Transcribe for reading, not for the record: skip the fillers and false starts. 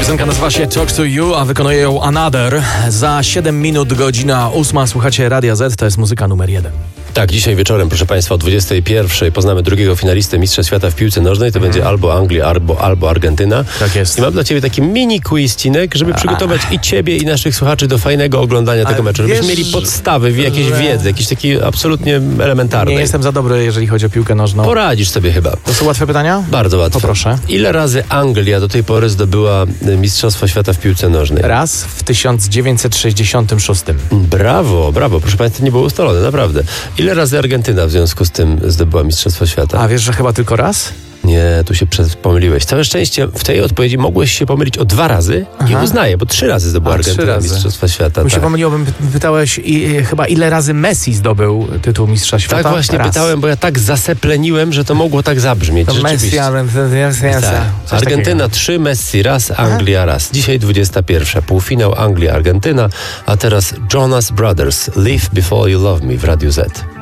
Piosenka nazywa się Talk to You, a wykonuje ją Another. Za 7 minut, godzina 8. Słuchacie Radia Z, to jest muzyka numer 1. Tak, dzisiaj wieczorem, proszę Państwa, o 21:00 poznamy drugiego finalistę Mistrza Świata w piłce nożnej. To będzie albo Anglia, albo Argentyna. Tak jest. I mam dla Ciebie taki mini quiz, Cinek, żeby przygotować i Ciebie, i naszych słuchaczy do fajnego oglądania tego meczu. Żebyśmy mieli podstawy, jakieś wiedzy, jakieś takie absolutnie elementarne. Nie jestem za dobry, jeżeli chodzi o piłkę nożną. Poradzisz sobie chyba. To są łatwe pytania? Bardzo łatwe. Poproszę. Ile razy Anglia do tej pory zdobyła Mistrzostwo Świata w piłce nożnej? Raz w 1966. Brawo, brawo. Proszę Państwa, nie było ustalone, naprawdę. Ile razy Argentyna w związku z tym zdobyła Mistrzostwo Świata? A wiesz, że chyba tylko raz? Nie, tu się pomyliłeś. Całe szczęście w tej odpowiedzi mogłeś się pomylić o 2 razy i uznaję, bo 3 razy zdobyła Argentyna Mistrzostwa Świata. Bo się pomyliłbym, pytałeś chyba ile razy Messi zdobył tytuł Mistrza Świata? Tak właśnie pytałem, bo ja tak zasepleniłem, że to mogło tak zabrzmieć. To Messi, Argentyna 3, Messi raz, Anglia raz. Dzisiaj 21:00, półfinał Anglia-Argentyna, a teraz Jonas Brothers, Live Before You Love Me w Radiu Z.